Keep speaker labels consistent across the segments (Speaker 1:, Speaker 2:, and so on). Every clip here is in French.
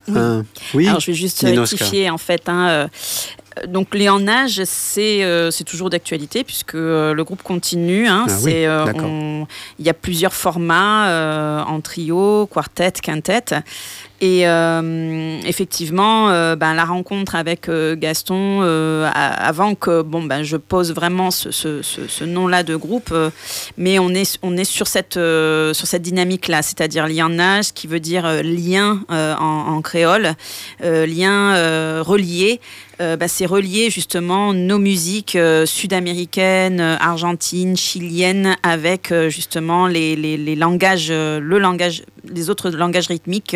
Speaker 1: Oui.
Speaker 2: Alors je vais juste rectifier en fait. Donc les En Nage, c'est toujours d'actualité puisque le groupe continue. Il y a plusieurs formats en trio, quartet, quintet. Et effectivement, la rencontre avec Gaston, avant que je pose vraiment ce nom-là de groupe, mais on est sur cette dynamique-là, c'est-à-dire lianage, qui veut dire lien en créole, lien relié. C'est relier justement nos musiques sud-américaines, argentines, chiliennes avec justement les langages, les autres langages rythmiques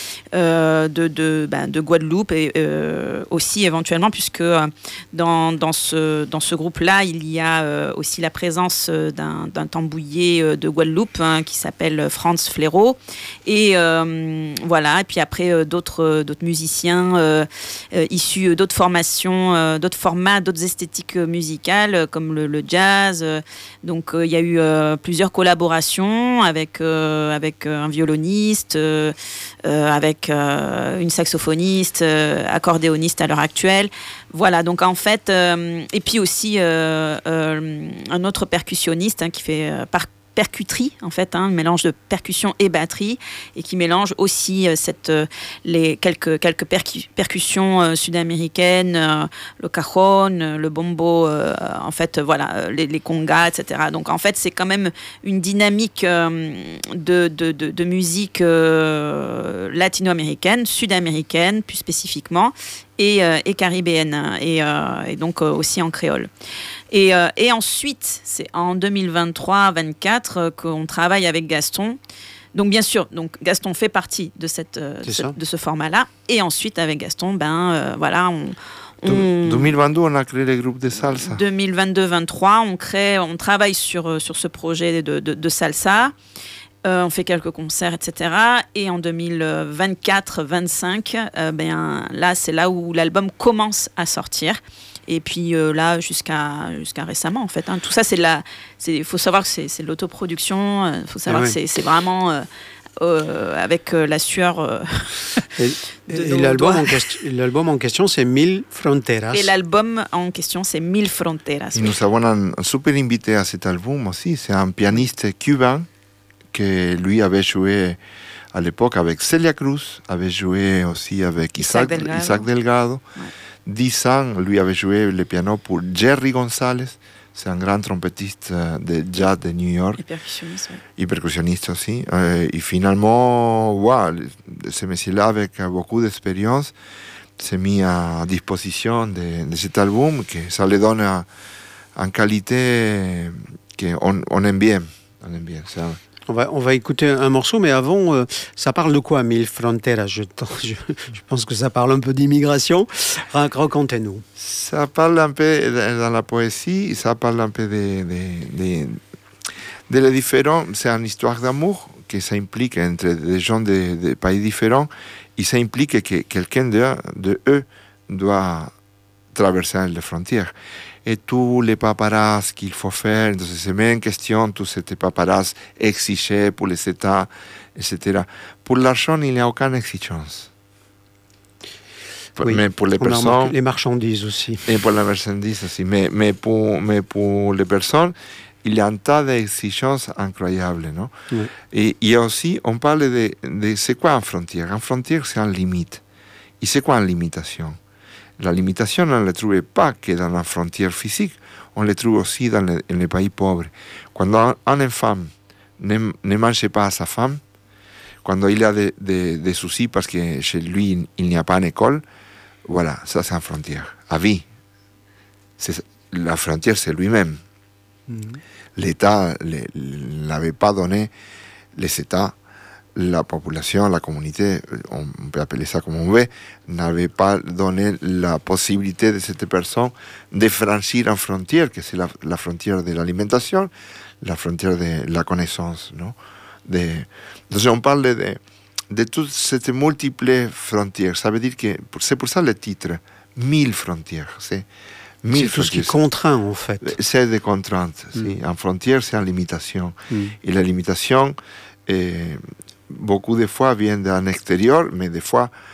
Speaker 2: de Guadeloupe et aussi éventuellement puisque dans ce groupe-là il y a aussi la présence d'un tambouiller de Guadeloupe qui s'appelle Franz Fléraud et et puis après d'autres musiciens issus d'autres formations, d'autres formats, d'autres esthétiques musicales comme le jazz. Donc il y a eu plusieurs collaborations avec un violoniste, avec une saxophoniste, accordéoniste à l'heure actuelle. Voilà, donc en fait, et puis aussi un autre percussionniste qui fait percuterie, en fait, un mélange de percussion et batterie, et qui mélange aussi les quelques percussions sud-américaines, le cajon, le bombo, en fait, les congas, etc. Donc, en fait, c'est quand même une dynamique de musique latino-américaine, sud-américaine, plus spécifiquement, et caribéenne, et donc aussi en créole. Et ensuite, c'est en 2023-24 qu'on travaille avec Gaston. Donc bien sûr, Gaston fait partie de ce format-là. Et ensuite, avec Gaston,
Speaker 3: 2022, on a créé le groupe de salsa.
Speaker 2: 2022-23, on travaille sur ce projet de salsa. On fait quelques concerts, etc. Et en 2024-25, là, c'est là où l'album commence à sortir. Et puis là, jusqu'à récemment, en fait. Tout ça, il faut savoir que c'est de l'autoproduction. Il faut savoir que c'est vraiment avec la sueur.
Speaker 1: Et l'album en question, c'est Mil Fronteras.
Speaker 2: Et l'album en question, c'est Mil Fronteras.
Speaker 3: Et nous avons un super invité à cet album aussi. C'est un pianiste cubain que lui avait joué à l'époque avec Celia Cruz, avait joué aussi avec Isaac Delgado. Ouais. 10 ans, lui avait joué le piano pour Jerry González. C'est un grand trompettiste de jazz de New York. Et percussionniste aussi. Et finalement, ce monsieur-là, avec beaucoup d'expérience, s'est mis à disposition de cet album, que ça le donne en qualité qu'on aime bien. On aime bien ça.
Speaker 1: On va écouter un morceau, mais avant, ça parle de quoi, Mil Fronteras? Je pense que ça parle un peu d'immigration. Racontez-nous.
Speaker 3: Ça parle un peu dans la poésie, ça parle un peu de les différents. C'est une histoire d'amour que ça implique entre des gens de pays différents, et ça implique que quelqu'un de eux doit traverser les frontières. Et tous les paparazzi qu'il faut faire, donc se met en question tous ces paparazzi exigés pour les États, etc. Pour l'argent, il n'y a aucune exigence.
Speaker 1: Oui,
Speaker 3: mais pour les personnes...
Speaker 1: Les marchandises aussi.
Speaker 3: Et pour les marchandises aussi. Mais pour les personnes, il y a un tas d'exigences incroyables, non? Oui. Et il y a aussi, on parle de c'est quoi une frontière? Une frontière, c'est une limite. Et c'est quoi une limitation? La limitation, on ne la trouve pas que dans la frontière physique, on la trouve aussi dans les pays pauvres. Quand un enfant ne mange pas à sa femme, quand il a des soucis parce que chez lui, il n'y a pas d'école, voilà, ça c'est une frontière. À vie. La frontière, c'est lui-même. Mm-hmm. L'État n'avait pas donné, les États, la population, la communauté, on peut appeler ça comme on veut, n'avait pas donné la possibilité de cette personne de franchir une frontière, que c'est la frontière de l'alimentation, la frontière de la connaissance. Non? Donc on parle de toutes ces multiples frontières. Ça veut dire que c'est pour ça le titre, 1000 frontières.
Speaker 1: C'est tout ce qui contraint, en fait.
Speaker 3: C'est des contraintes. Si. En frontière, c'est une limitation. Et la limitation... beaucoup de fois vient d'un extérieur, mais des fois